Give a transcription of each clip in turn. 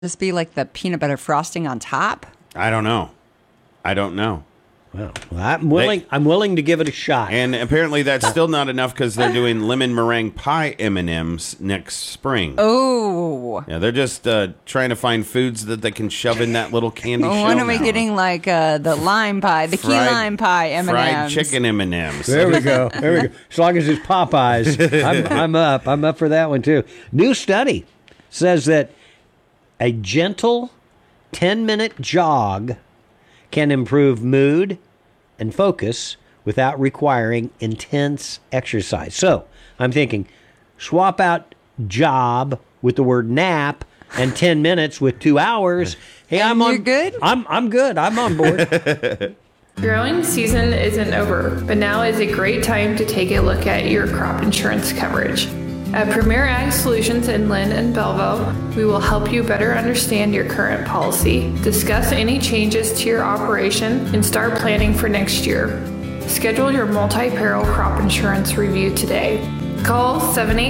this be like the peanut butter frosting on top? I don't know. Well, I'm willing to give it a shot. And apparently that's still not enough because they're doing lemon meringue pie M&Ms next spring. Oh. Yeah, they're just trying to find foods that they can shove in that little candy shell. When are we getting like the lime pie, the key lime pie M&Ms? Fried chicken M&Ms. There we go. As long as it's Popeyes, I'm up. I'm up for that one too. New study says that a gentle 10-minute jog can improve mood and focus without requiring intense exercise. So I'm thinking, swap out job with the word nap and 10 minutes with 2 hours. Hey, You're good? I'm good. I'm on board. Growing season isn't over, but now is a great time to take a look at your crop insurance coverage. At Premier Ag Solutions in Lynn and Belleville, we will help you better understand your current policy, discuss any changes to your operation, and start planning for next year. Schedule your multi-peril crop insurance review today. Call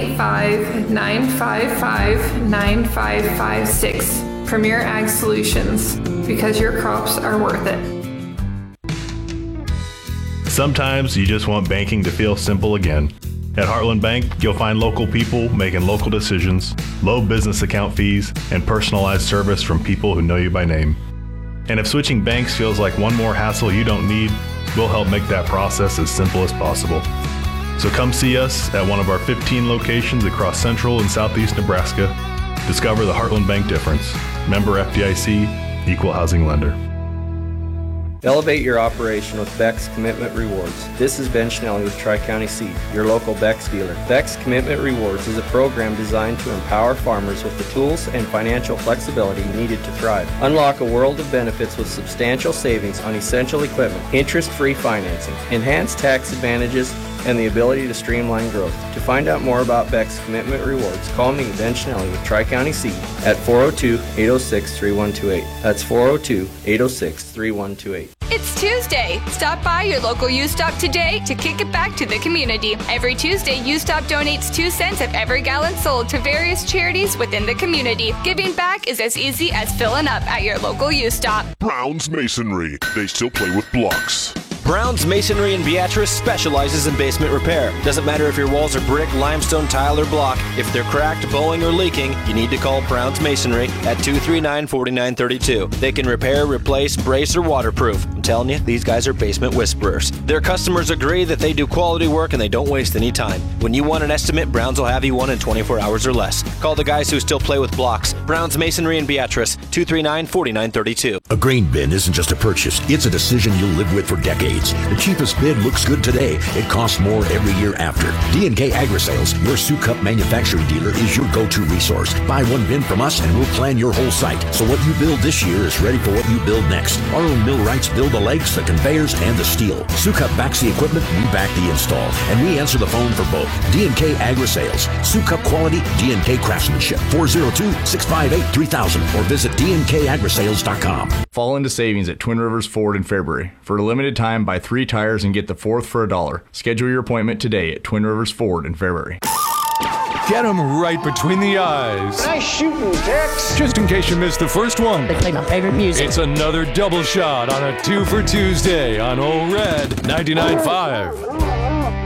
785-955-9556. Premier Ag Solutions, because your crops are worth it. Sometimes you just want banking to feel simple again. At Heartland Bank, you'll find local people making local decisions, low business account fees, and personalized service from people who know you by name. And if switching banks feels like one more hassle you don't need, we'll help make that process as simple as possible. So come see us at one of our 15 locations across central and southeast Nebraska. Discover the Heartland Bank difference. Member FDIC, Equal Housing Lender. Elevate your operation with Beck's Commitment Rewards. This is Ben Schnelly with Tri-County Seed, your local Beck's dealer. Beck's Commitment Rewards is a program designed to empower farmers with the tools and financial flexibility needed to thrive. Unlock a world of benefits with substantial savings on essential equipment, interest-free financing, enhanced tax advantages, and the ability to streamline growth. To find out more about Beck's Commitment Rewards, call me, Ben Schnelly with Tri-County Seed at 402-806-3128. That's 402-806-3128. It's Tuesday. Stop by your local U-Stop today to kick it back to the community. Every Tuesday, U-Stop donates 2 cents of every gallon sold to various charities within the community. Giving back is as easy as filling up at your local U-Stop. Brown's Masonry. They still play with blocks. Brown's Masonry in Beatrice specializes in basement repair. Doesn't matter if your walls are brick, limestone, tile, or block. If they're cracked, bowing, or leaking, you need to call Brown's Masonry at 239-4932. They can repair, replace, brace, or waterproof. I'm telling you, these guys are basement whisperers. Their customers agree that they do quality work and they don't waste any time. When you want an estimate, Brown's will have you one in 24 hours or less. Call the guys who still play with blocks. Brown's Masonry in Beatrice, 239-4932. A grain bin isn't just a purchase. It's a decision you'll live with for decades. The cheapest bid looks good today. It costs more every year after. D&K Agri-Sales, your Sukup manufacturing dealer, is your go-to resource. Buy one bin from us and we'll plan your whole site. So what you build this year is ready for what you build next. Our own millwrights build the legs, the conveyors, and the steel. Sukup backs the equipment, we back the install. And we answer the phone for both. D&K Agri-Sales. Sukup quality, D&K craftsmanship. 402-658-3000 or visit dnkagrisales.com. Fall into savings at Twin Rivers Ford in February. For a limited time, buy 3 tires and get the 4th for $1. Schedule your appointment today at Twin Rivers Ford in February. Get them right between the eyes. Nice shooting, Tex. Just in case you missed the first one. They play my favorite music. It's another double shot on a 2 for Tuesday on Old Red 99.5.